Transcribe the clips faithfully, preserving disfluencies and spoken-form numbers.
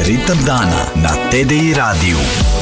Ritam dana na T D I radiju.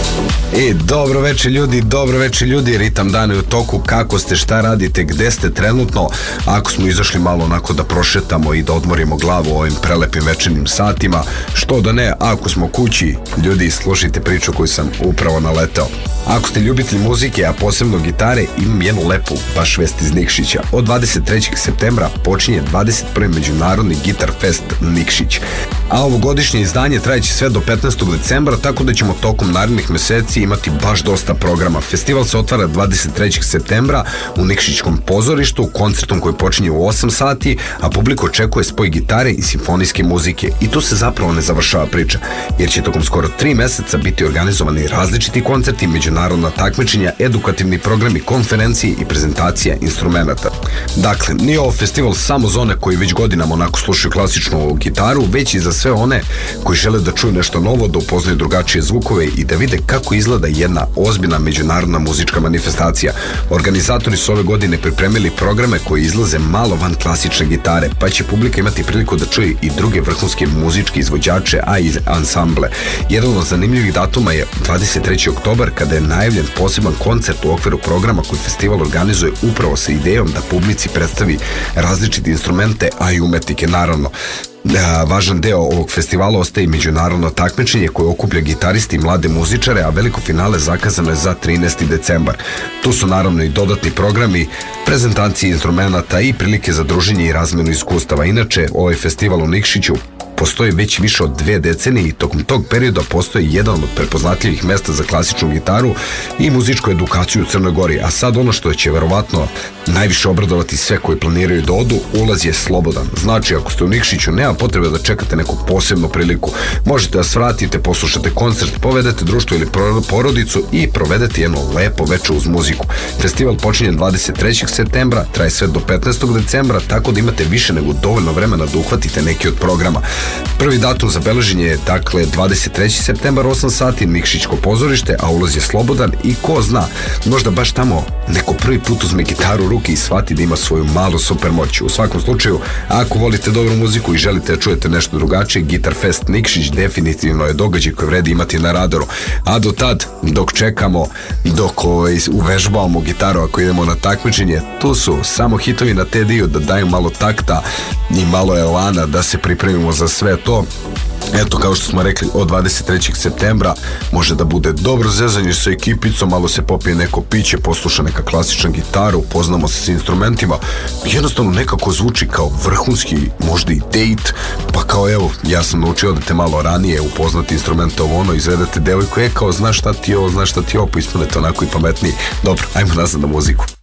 I dobro večer ljudi, dobro večer ljudi, Ritam dana je u toku. Kako ste, šta radite, gde ste trenutno? Ako smo izašli malo onako da prošetamo i da odmorimo glavu u ovim prelepim večernjim satima, što da ne, ako smo kući, ljudi, slušajte priču koju sam upravo naletao. Ako ste ljubitelji muzike, a posebno gitare, imam jednu lepu baš vest iz Nikšića. Od dvadeset trećeg septembra počinje dvadeset prvi Međunarodni Gitar Fest Nikšić. A ovogodišnje izdanje trajeće sve do petnaestog decembra, tako da ćemo tokom narednih meseci imati baš dosta programa. Festival se otvara dvadeset trećeg septembra u Nikšićkom pozorištu, koncertom koji počinje u osam sati, a publiku očekuje spoj gitare i simfonijske muzike. I tu se zapravo ne završava priča, jer će tokom skoro tri meseca biti organizovani različiti koncerti, međunarodna takmičenja, edukativni programi, konferencije i prezentacija instrumenata. Dakle, nije ovo festival samo za one koji već godinama onako slušaju klasičnu gitaru, već i za sve one koji žele da čuju nešto novo, da upoznaju drugačije zvukove i da vide kako izgleda jedna ozbiljna međunarodna muzička manifestacija. Organizatori su ove godine pripremili programe koji izlaze malo van klasične gitare, pa će publika imati priliku da čuje i druge vrhunske muzičke izvođače, a i ansamble. Jedan od zanimljivih datuma je dvadeset treći oktobar, kada je najavljen poseban koncert u okviru programa koji festival organizuje upravo sa idejom da publici predstavi različite instrumente, a i umetnike naravno. A, važan deo ovog festivala ostaje i međunarodno takmičenje koje okuplja gitaristi i mlade muzičare, a veliko finale zakazano je za trinaesti decembar. Tu su naravno i dodatni programi, prezentacije instrumenta i prilike za druženje i razmenu iskustava. Inače, ovaj festival u Nikšiću postoji već više od dve decenije i tokom tog perioda postoji jedan od prepoznatljivih mesta za klasičnu gitaru i muzičku edukaciju u Crnoj Gori. A sad ono što će verovatno najviše obradovati sve koji planiraju da odu, ulaz je slobodan. Znači, ako ste u Nikšiću, nema potrebe da čekate neku posebnu priliku. Možete da svratite, poslušate koncert, povedete društvo ili porodicu i provedete jedno lepo veče uz muziku. Festival počinje dvadeset trećeg septembra, traje sve do petnaestog decembra, tako da imate više nego dovoljno vremena da uhvatite neki od programa. Prvi datum zabeležen je dakle dvadeset treći septembar, osam sati, Nikšićko pozorište, a ulaz je slobodan i ko zna, možda baš tamo neko prvi put uzme gitaru u ruke i shvati da ima svoju malu super moć. U svakom slučaju, ako volite dobru muziku i želite da čujete nešto drugačije, Gitar Fest Nikšić definitivno je događaj koji vredi imati na radaru. A do tad, dok čekamo, dok ovaj, uvežbavamo gitaru, ako idemo na takmičenje, tu su samo hitovi na T D I-u da daju malo takta i malo elana da se pripremimo za sve to. Eto, kao što smo rekli, od dvadeset trećeg septembra može da bude dobro zezanje sa ekipicom, malo se popije neko piće, posluša neka klasična gitara, upoznamo se s instrumentima, jednostavno nekako zvuči kao vrhunski, možda i date, pa kao evo, ja sam naučio da te malo ranije upoznati instrumente ovo ono, izvedete devojku, e kao znaš šta ti ovo, znaš šta ti ovo, pa ispunete onako i pametniji. Dobro, ajmo nazad na muziku.